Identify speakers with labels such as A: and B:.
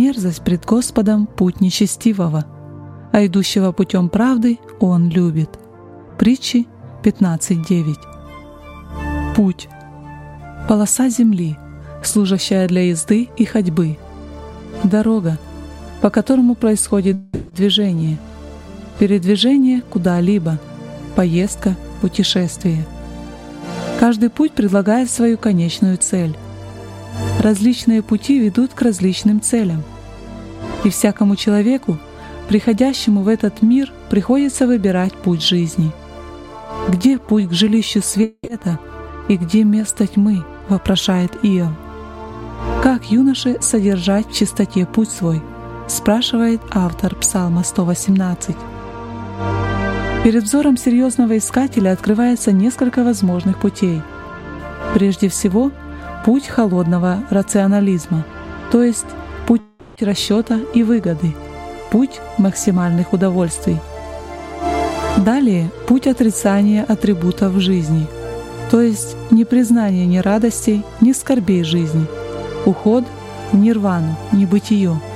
A: Мерзость пред Господом — путь нечестивого, а идущего путем правды Он любит. Притчи 15:9. Путь — полоса земли, служащая для езды и ходьбы. Дорога, по которому происходит движение, передвижение куда-либо, поездка, путешествие. Каждый путь предлагает свою конечную цель. Различные пути ведут к различным целям. И всякому человеку, приходящему в этот мир, приходится выбирать путь жизни. «Где путь к жилищу света и где место тьмы?» — вопрошает Иов. «Как юноше содержать в чистоте путь свой?» — спрашивает автор Псалма 118. Перед взором серьезного искателя открывается несколько возможных путей. Прежде всего, путь холодного рационализма, то есть путь расчета и выгоды, путь максимальных удовольствий. Далее путь отрицания атрибутов жизни, то есть непризнание ни радостей, ни скорбей жизни, уход в нирвану, небытие.